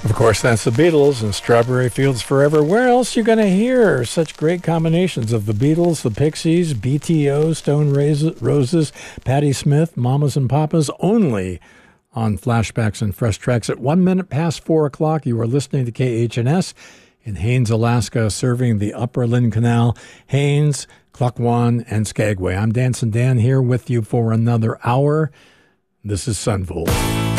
Of course, that's the Beatles and Strawberry Fields Forever. Where else are you going to hear such great combinations of the Beatles, the Pixies, BTO, Stone Roses, Patti Smith, Mamas and Papas, only on Flashbacks and Fresh Tracks at 1 minute past 4 o'clock. You are listening to KHNS in Haines, Alaska, serving the Upper Lynn Canal, Haines, Klukwan, and Skagway. I'm Dancing Dan here with you for another hour. This is Sunvolt.